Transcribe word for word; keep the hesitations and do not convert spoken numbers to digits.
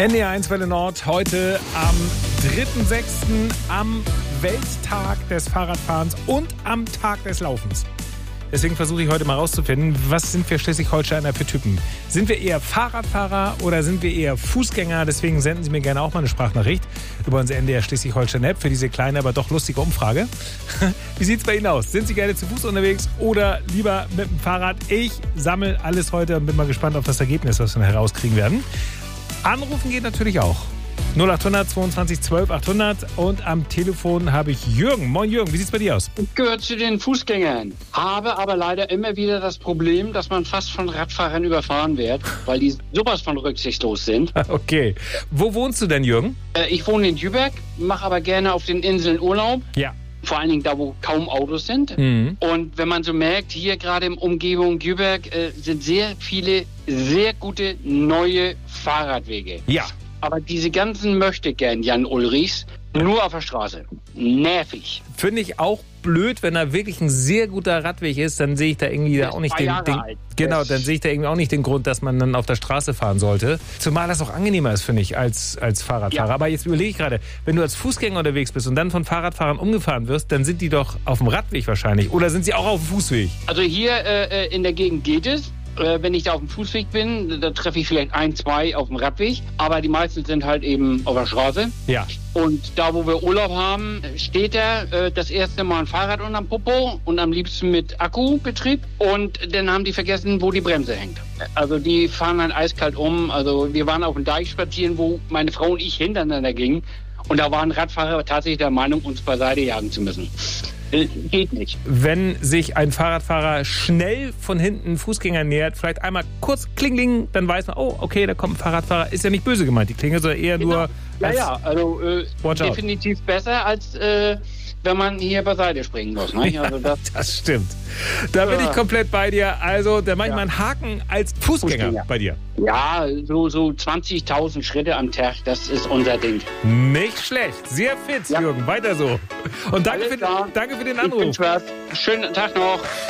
N D R eins Welle Nord, heute am dritten sechsten am Welttag des Fahrradfahrens und am Tag des Laufens. Deswegen versuche ich heute mal rauszufinden, was sind wir Schleswig-Holsteiner für Typen? Sind wir eher Fahrradfahrer oder sind wir eher Fußgänger? Deswegen senden Sie mir gerne auch mal eine Sprachnachricht über unsere N D R Schleswig-Holstein-App für diese kleine, aber doch lustige Umfrage. Wie sieht es bei Ihnen aus? Sind Sie gerne zu Fuß unterwegs oder lieber mit dem Fahrrad? Ich sammle alles heute und bin mal gespannt auf das Ergebnis, was wir herauskriegen werden. Anrufen geht natürlich auch. null acht hundert zweiundzwanzig zwölf achthundert und am Telefon habe ich Jürgen. Moin Jürgen, wie sieht's bei dir aus? Ich gehöre zu den Fußgängern, habe aber leider immer wieder das Problem, dass man fast von Radfahrern überfahren wird, weil die sowas von rücksichtslos sind. Okay. Wo wohnst du denn, Jürgen? Äh, ich wohne in Jüberg, mache aber gerne auf den Inseln Urlaub. Ja. Vor allen Dingen da, wo kaum Autos sind. Mhm. Und wenn man so merkt, hier gerade in Umgebung Jüberg äh, sind sehr viele, sehr gute neue Fahrradwege. Ja. Aber diese ganzen Möchtegern Jan Ulrichs nur auf der Straße. Nervig. Finde ich auch blöd, wenn da wirklich ein sehr guter Radweg ist, dann sehe ich da irgendwie da auch nicht den, den genau, dann sehe ich da irgendwie auch nicht den Grund, dass man dann auf der Straße fahren sollte. Zumal das auch angenehmer ist, finde ich, als, als Fahrradfahrer. Ja. Aber jetzt überlege ich gerade, wenn du als Fußgänger unterwegs bist und dann von Fahrradfahrern umgefahren wirst, dann sind die doch auf dem Radweg wahrscheinlich. Oder sind sie auch auf dem Fußweg? Also hier äh, in der Gegend geht es. Wenn ich da auf dem Fußweg bin, da treffe ich vielleicht ein, zwei auf dem Radweg. Aber die meisten sind halt eben auf der Straße. Ja. Und da, wo wir Urlaub haben, steht da äh, das erste Mal ein Fahrrad unterm Popo und am liebsten mit Akkubetrieb. Und dann haben die vergessen, wo die Bremse hängt. Also die fahren dann eiskalt um. Also wir waren auf dem Deich spazieren, wo meine Frau und ich hintereinander gingen. Und da waren Radfahrer tatsächlich der Meinung, uns beiseite jagen zu müssen. Geht nicht. Wenn sich ein Fahrradfahrer schnell von hinten Fußgänger nähert, vielleicht einmal kurz klingling, dann weiß man, oh, okay, da kommt ein Fahrradfahrer. Ist ja nicht böse gemeint, die Klingel, sondern eher genau. nur... Ja, ja, also äh, definitiv besser, als äh, wenn man hier beiseite springen muss. Ne? Also das, das stimmt. Da bin ich komplett bei dir. Also, da mache ich ja. mal einen Haken als Fußgänger, Fußgänger. bei dir. Ja, so, so zwanzigtausend Schritte am Tag, das ist unser Ding. Nicht schlecht. Sehr fit, ja. Jürgen. Weiter so. Und danke für, danke für den Anruf. Ich wünsche was. Schönen Tag noch.